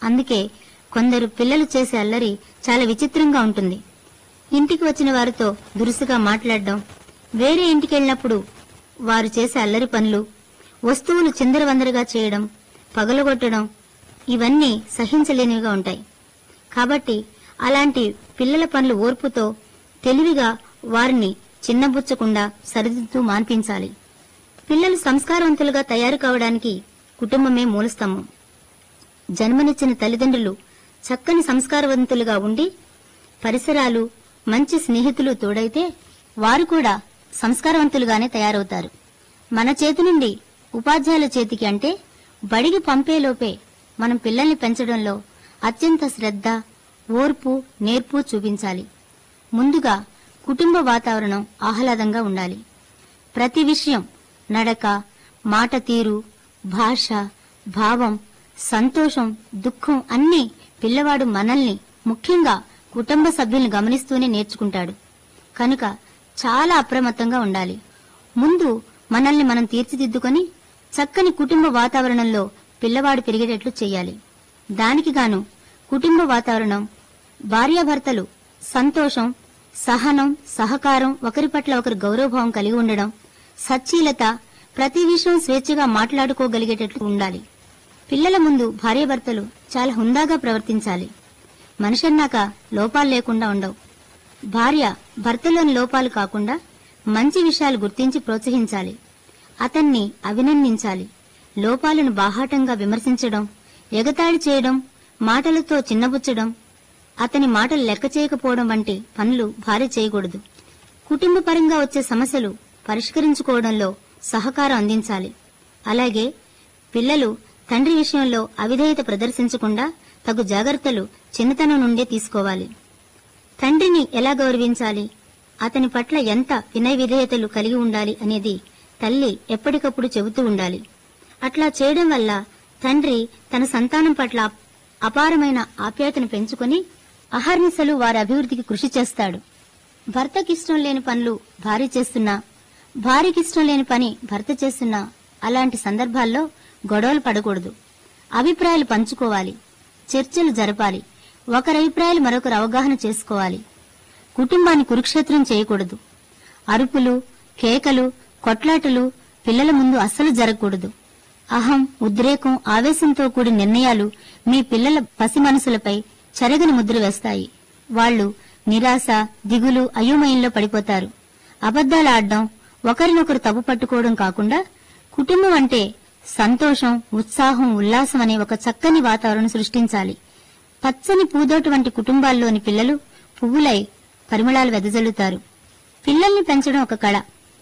అందుకే కొందరు పిల్లలు చేసే అల్లరి చాలా విచిత్రంగా ఉంటుంది. ఇంటికి వచ్చిన వారితో దురుసుగా మాట్లాడడం, వేరే ఇంటికెళ్ళినప్పుడు వారు చేసే అల్లరి పనులు, వస్తువులు చిందరవందరగా చేయడం, పగలగొట్టడం, ఇవన్నీ సహించలేనివిగా ఉంటాయి. కాబట్టి అలాంటి పిల్లల పనులు ఓర్పుతో, తెలివిగా వారిని చిన్నబుచ్చకుండా సరిదిద్దుతూ మాన్పించాలి. పిల్లలు సంస్కారవంతులుగా తయారు కావడానికి కుటుంబమే మూలస్తంభం. జన్మనిచ్చిన తల్లిదండ్రులు చక్కని సంస్కారవంతులుగా ఉండి, పరిసరాలు, మంచి స్నేహితులు తోడైతే వారు కూడా సంస్కారవంతులుగానే తయారవుతారు. మన చేతి నుండి ఉపాధ్యాయుల చేతికి అంటే బడికి పంపేలోపే మనం పిల్లల్ని పెంచడంలో అత్యంత శ్రద్ధ, ఓర్పు, నేర్పు చూపించాలి. ముందుగా కుటుంబ వాతావరణం ఆహ్లాదంగా ఉండాలి. ప్రతి విషయం, నడక, మాట తీరు, భాష, భావం, సంతోషం, దుఃఖం అన్నీ పిల్లవాడు మనల్ని, ముఖ్యంగా కుటుంబ సభ్యుల్ని గమనిస్తూనే నేర్చుకుంటాడు. కనుక చాలా అప్రమత్తంగా ఉండాలి. ముందు మనల్ని మనం తీర్చిదిద్దుకొని చక్కని కుటుంబ వాతావరణంలో పిల్లవాడు పెరిగేటట్లు చేయాలి. దానికి గాను కుటుంబ వాతావరణం, భార్యాభర్తలు సంతోషం, సహనం, సహకారం, ఒకరి పట్ల ఒకరు గౌరవభావం కలిగి ఉండడం, సచ్చీలత, ప్రతి విషయం స్వేచ్ఛగా మాట్లాడుకోగలిగేటట్లు ఉండాలి. పిల్లల ముందు భార్యాభర్తలు చాలా హుందాగా ప్రవర్తించాలి. మనిషన్నాక లోపాలు లేకుండా ఉండవు. భార్య భర్తలోని లోపాలు కాకుండా మంచి విషయాలు గుర్తించి ప్రోత్సహించాలి. అతన్ని అభినందించాలి. లోపాలను బాహాటంగా విమర్శించడం, ఎగతాళి చేయడం, మాటలతో చిన్నబుచ్చడం, అతని మాటలు లెక్క చేయకపోవడం వంటి పనులు భార్య చేయకూడదు. కుటుంబపరంగా వచ్చే సమస్యలు పరిష్కరించుకోవడంలో సహకారం అందించాలి. అలాగే పిల్లలు తండ్రి విషయంలో అవిధేయత ప్రదర్శించకుండా తగు జాగ్రత్తలు చిన్నతనం నుండే తీసుకోవాలి. తండ్రిని ఎలా గౌరవించాలి, అతని పట్ల ఎంత వినయ విధేయతలు కలిగి ఉండాలి అనేది తల్లి ఎప్పటికప్పుడు చెబుతూ ఉండాలి. అట్లా చేయడం వల్ల తండ్రి తన సంతానం పట్ల అపారమైన ఆప్యాయతను పెంచుకుని అహర్నిశలు వారి అభివృద్ధికి కృషి చేస్తాడు. భర్తకిష్టం లేని పనులు భార్య చేస్తున్నా, భార్యకిష్టం లేని పని భర్త చేస్తున్నా అలాంటి సందర్భాల్లో గొడవలు పడకూడదు. అభిప్రాయాలు పంచుకోవాలి, చర్చలు జరపాలి. ఒకరి అభిప్రాయాలు మరొకరు అవగాహన చేసుకోవాలి. కుటుంబాన్ని కురుక్షేత్రం చేయకూడదు. అరుపులు, కేకలు, కొట్లాటలు పిల్లల ముందు అస్సలు జరగకూడదు. అహం, ఉద్రేకం, ఆవేశంతో కూడిన నిర్ణయాలు మీ పిల్లల పసి మనసులపై చెరగని ముద్ర వేస్తాయి. వాళ్లు నిరాశ, దిగులు, అయోమయంలో పడిపోతారు. అబద్దాలు ఆడడం, ఒకరినొకరు తప్పు పట్టుకోవడం కాకుండా కుటుంబం అంటే సంతోషం, ఉత్సాహం, ఉల్లాసం అనే ఒక చక్కని వాతావరణం సృష్టించాలి. పచ్చని పూదోట వంటి కుటుంబాల్లోని పిల్లలు పువ్వులై పరిమళాలు వెదజల్లుతారు. పిల్లల్ని పెంచడం ఒక కళ.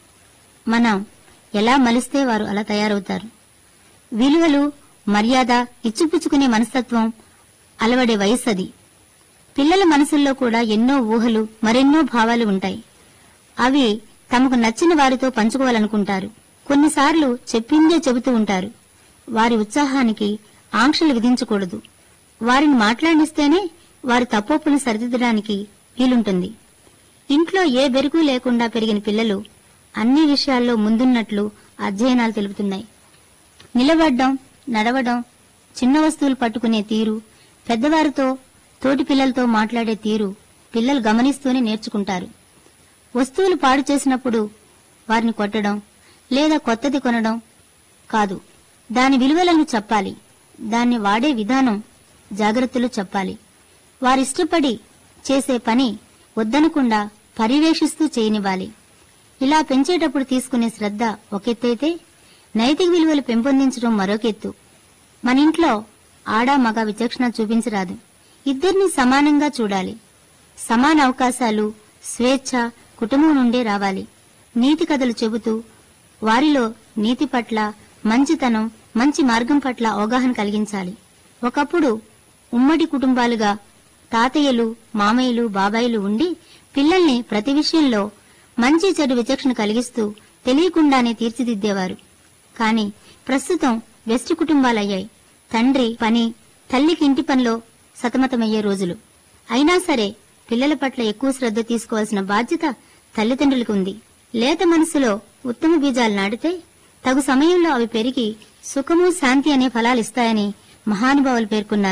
మనం ఎలా మలిస్తే వారు అలా తయారవుతారు. విలువలు, మర్యాద ఇచ్చిపుచ్చుకునే మనస్తత్వం అలవడే వయస్సు అది. పిల్లల మనసుల్లో కూడా ఎన్నో ఊహలు, మరెన్నో భావాలు ఉంటాయి. అవి తమకు నచ్చిన వారితో పంచుకోవాలనుకుంటారు. కొన్నిసార్లు చెప్పిందే చెబుతూ ఉంటారు. వారి ఉత్సాహానికి ఆంక్షలు విధించకూడదు. వారిని మాట్లాడిస్తేనే వారి తప్పొప్పులను సరిదిద్దడానికి వీలుంటుంది. ఇంట్లో ఏ బెరుకు లేకుండా పెరిగిన పిల్లలు అన్ని విషయాల్లో ముందున్నట్లు అధ్యయనాలు తెలుపుతున్నాయి. నిలబడ్డం, నడవడం, చిన్న వస్తువులు పట్టుకునే తీరు, పెద్దవారితో, తోటి పిల్లలతో మాట్లాడే తీరు పిల్లలు గమనిస్తూనే నేర్చుకుంటారు. వస్తువులు పాడు చేసినప్పుడు వారిని కొట్టడం లేదా కొత్తది కొనడం కాదు, దాని విలువలను చెప్పాలి. దాన్ని వాడే విధానం, జాగ్రత్తలు చెప్పాలి. వారిష్టపడి చేసే పని వద్దనకుండా పర్యవేక్షిస్తూ చేయనివ్వాలి. ఇలా పెంచేటప్పుడు తీసుకునే శ్రద్ధ ఒకెత్తైతే నైతిక విలువలు పెంపొందించడం మరొకెత్తు. మన ఇంట్లో ఆడా మగ విచక్షణ చూపించరాదు. ఇద్దరినీ సమానంగా చూడాలి. సమాన అవకాశాలు, స్వేచ్ఛ కుటుంబం నుండే రావాలి. నీతి కథలు చెబుతూ వారిలో నీతి పట్ల, మంచితనం, మంచి మార్గం పట్ల అవగాహన కలిగించాలి. ఒకప్పుడు ఉమ్మడి కుటుంబాలుగా తాతయ్యలు, మామయ్యలు, బాబాయిలు ఉండి పిల్లల్ని ప్రతి విషయంలో మంచి చెడు విచక్షణ కలిగిస్తూ తెలియకుండానే తీర్చిదిద్దేవారు. కాని ప్రస్తుతం వెస్ట్ కుటుంబాలయ్యాయి. తండ్రి పని, తల్లికి ఇంటి పనిలో సతమతమయ్యే రోజులు. అయినా సరే పిల్లల పట్ల ఎక్కువ శ్రద్ధ తీసుకోవాల్సిన బాధ్యత తల్లిదండ్రులకు ఉంది. లేత మనసులో ఉత్తమ బీజాలు నాటితే తగు సమయంలో అవి పెరిగి సుఖము, శాంతి అనే ఫలాలిస్తాయని మహానుభావులు పేర్కొన్నారు.